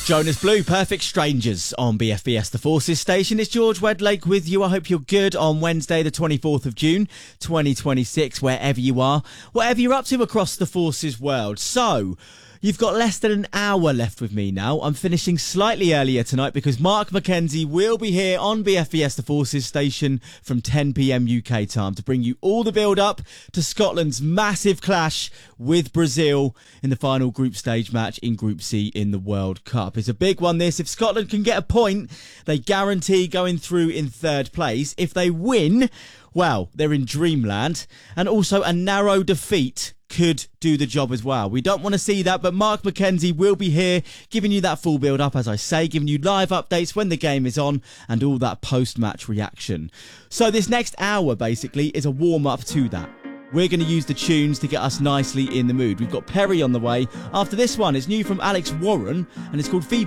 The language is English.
Jonas Blue, Perfect Strangers on BFBS The Forces station. It's George Wedlake with you. I hope you're good on Wednesday, the 24th of June, 2026, wherever you are, whatever you're up to across the Forces world. So, you've got less than an hour left with me now. I'm finishing slightly earlier tonight because Mark McKenzie will be here on BFBS The Forces station from 10 p.m. UK time to bring you all the build-up to Scotland's massive clash with Brazil in the final group stage match in Group C in the World Cup. It's a big one, this. If Scotland can get a point, they guarantee going through in third place. If they win, well, they're in dreamland. And also a narrow defeat could do the job as well. We don't want to see that, but Mark McKenzie will be here giving you that full build-up, as I say, giving you live updates when the game is on and all that post-match reaction. So this next hour, basically, is a warm-up to that. We're going to use the tunes to get us nicely in the mood. We've got Perry on the way. After this one, it's new from Alex Warren, and it's called Fever.